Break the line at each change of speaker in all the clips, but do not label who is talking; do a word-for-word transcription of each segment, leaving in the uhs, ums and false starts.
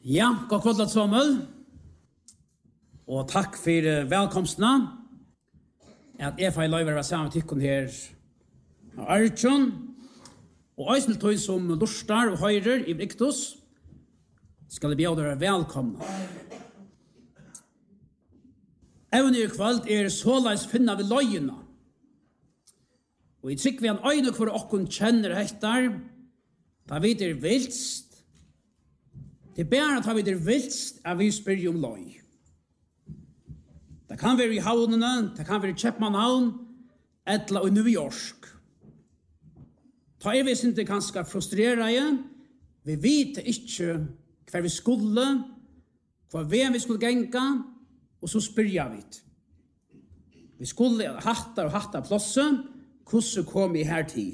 Ja, god kvöld alt sammen. Og takk for uh, velkomstene. At jeg får lov å være sammen med tikkene her av Arjun. Og jeg til tog som lustar og høyrer i Viktus skal jeg bjøre dere velkomne. Evne i kveld er såleis finna ved løgene. Og jeg trykker vi en øyne hvor dere kjenner hettar, da vi er vilst. Det er bare at vi er vilst at vi spør om løg. Det kan være i havnene, det kan være i Kjeppmannhavn, eller i New York. Da er vi ikke ganske frustrerede. Vi vet ikke hva vi skulle, hva vi skulle genka, og så spør vi. Vi skulle hatta og hatta plosset, hvordan kom vi her til?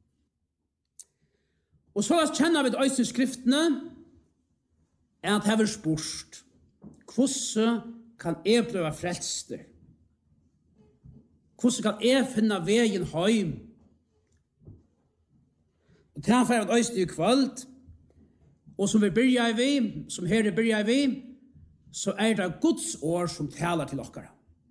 Og så kjenner vi til skriftene, er at hever spurt, hvordan kan jeg bli frelster? Hvordan kan jeg finne veien hjem? Og til han får et øyne i kveld, og som vi begynner vi, som her begynner vi, så er det Guds ord som taler til dere.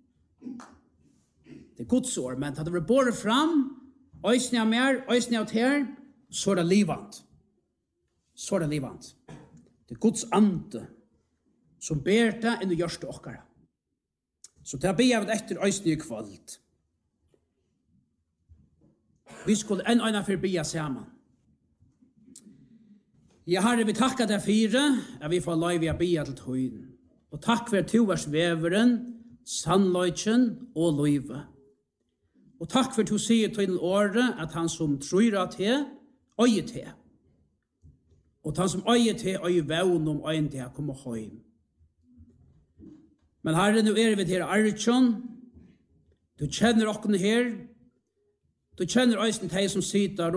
Det er Guds ord, men da det blir båret fram, øyne av mer, øyne av her, så er det livant. Så er det livant. Det er Guds ande som ber det inn i hjørste okkara. Så det ber jeg etter øyne i kveld. Vi skulle en øyne for bia sammen. Jeg har vi takket deg fire, at vi får lov å bia til tøyen. Og takk for tovers veveren, sannløyken og løyve. Og takk for to sier til året at han som tror at det, øye til. Og han som øye til, øye vevn om øyen til å komme hjem. Men herre, nå er vi til Arjun. Du kjenner okkene her. Du kjenner øyne til som sitter